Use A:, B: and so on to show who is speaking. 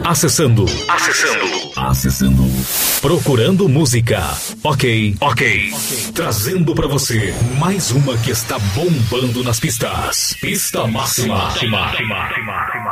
A: Acessando. Procurando música. Ok. Trazendo pra você mais uma que está bombando nas pistas. Pista Máxima.